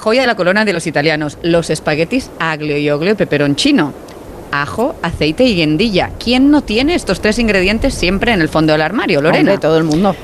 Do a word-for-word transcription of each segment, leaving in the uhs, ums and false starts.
joya de la corona de los italianos, los espaguetis aglio y olio y peperoncino. Ajo, aceite y guindilla. ¿Quién no tiene estos tres ingredientes siempre en el fondo del armario, Lorena? Hombre, todo el mundo.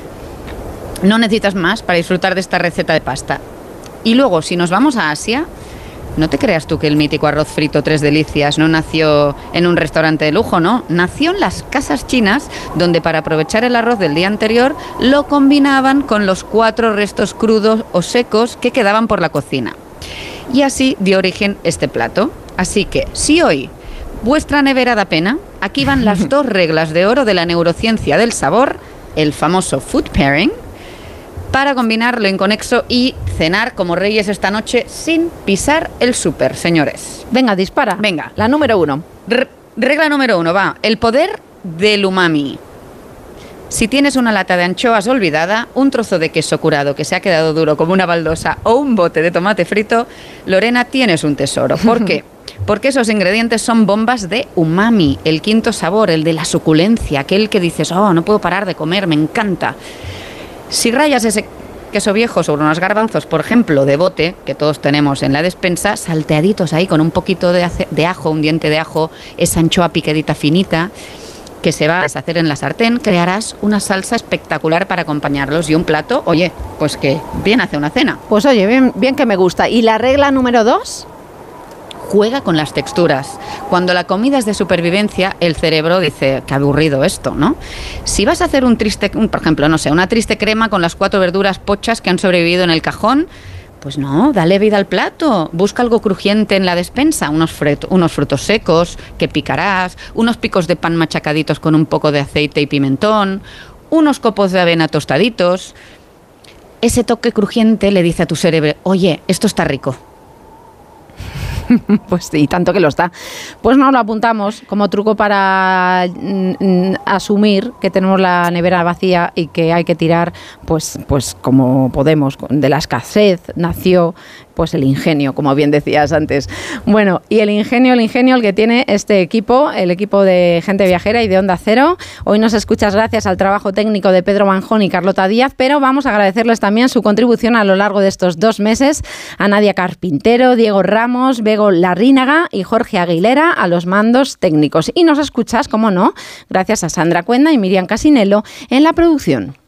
No necesitas más para disfrutar de esta receta de pasta. Y luego, si nos vamos a Asia, no te creas tú que el mítico arroz frito Tres Delicias no nació en un restaurante de lujo, ¿no? Nació en las casas chinas, donde para aprovechar el arroz del día anterior, lo combinaban con los cuatro restos crudos o secos que quedaban por la cocina. Y así dio origen este plato. Así que, si hoy vuestra nevera da pena, aquí van las dos reglas de oro de la neurociencia del sabor, el famoso food pairing, para combinar lo inconexo y cenar como reyes esta noche sin pisar el súper, señores. Venga, dispara. Venga. La número uno. Re- regla número uno, va. El poder del umami. Si tienes una lata de anchoas olvidada, un trozo de queso curado que se ha quedado duro como una baldosa o un bote de tomate frito, Lorena, tienes un tesoro. ¿Por qué? Porque esos ingredientes son bombas de umami, el quinto sabor, el de la suculencia, aquel que dices, oh, no puedo parar de comer, me encanta. Si rayas ese queso viejo sobre unos garbanzos, por ejemplo, de bote, que todos tenemos en la despensa, salteaditos ahí con un poquito de, ace- de ajo, un diente de ajo, esa anchoa picadita finita, que se va a deshacer en la sartén, crearás una salsa espectacular para acompañarlos y un plato, oye, pues que bien hace una cena. Pues oye, bien, bien que me gusta. ¿Y la regla número dos? Juega con las texturas. Cuando la comida es de supervivencia, el cerebro dice, qué aburrido esto, ¿no? Si vas a hacer un triste, un, por ejemplo, no sé, una triste crema con las cuatro verduras pochas que han sobrevivido en el cajón, pues no, dale vida al plato. Busca algo crujiente en la despensa, unos, fret, unos frutos secos que picarás, unos picos de pan machacaditos con un poco de aceite y pimentón, unos copos de avena tostaditos. Ese toque crujiente le dice a tu cerebro, oye, esto está rico. Pues sí, tanto que lo está. Pues nos lo apuntamos como truco para mm, asumir que tenemos la nevera vacía y que hay que tirar, pues, pues como podemos. De la escasez nació pues el ingenio, como bien decías antes. Bueno, y el ingenio, el ingenio el que tiene este equipo, el equipo de Gente Viajera y de Onda Cero. Hoy nos escuchas gracias al trabajo técnico de Pedro Manjón y Carlota Díaz, pero vamos a agradecerles también su contribución a lo largo de estos dos meses a Nadia Carpintero, Diego Ramos, Bego Larrínaga y Jorge Aguilera a los mandos técnicos. Y nos escuchas, como no, gracias a Sandra Cuenda y Miriam Casinello en la producción.